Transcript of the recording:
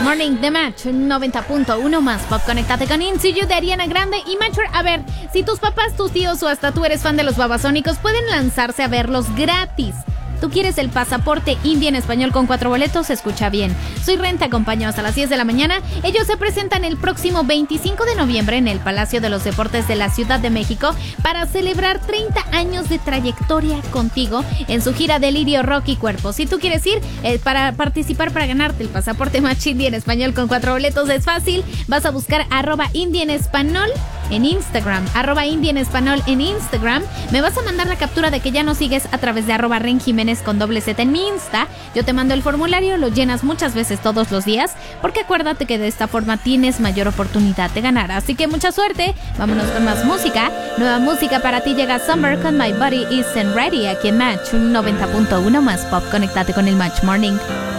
Morning de Match 90.1 más pop. Conéctate con Into You de Ariana Grande y Matcher. A ver, si tus papás, tus tíos o hasta tú eres fan de los Babasónicos, pueden lanzarse a verlos gratis. ¿Tú quieres el pasaporte indie en español con 4 boletos? Escucha bien. Soy Ren, te acompaño hasta las 10 de la mañana. Ellos se presentan el próximo 25 de noviembre en el Palacio de los Deportes de la Ciudad de México para celebrar 30 años de trayectoria contigo en su gira Delirio Rock y Cuerpo. Si tú quieres ir para participar, para ganarte el pasaporte Match Indie en español con 4 boletos, es fácil. Vas a buscar @indie en español en Instagram, @indie en español en Instagram. Me vas a mandar la captura de que ya nos sigues a través de @renjiménez con /Z en mi Insta. Yo te mando el formulario, lo llenas muchas veces todos los días, porque acuérdate que de esta forma tienes mayor oportunidad de ganar. Así que mucha suerte, vámonos con más música. Nueva música para ti, llega Summer con My Body Isn't Ready aquí en Match 90.1 más pop. Conéctate con el Match Morning.